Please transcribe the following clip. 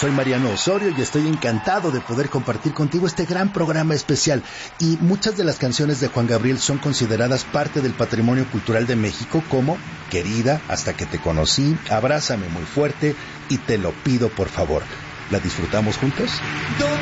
Soy Mariano Osorio y estoy encantado de poder compartir contigo este gran programa especial. Y muchas de las canciones de Juan Gabriel son consideradas parte del patrimonio cultural de México, como Querida, Hasta que te conocí, Abrázame muy fuerte y Te lo pido por favor. ¿La disfrutamos juntos?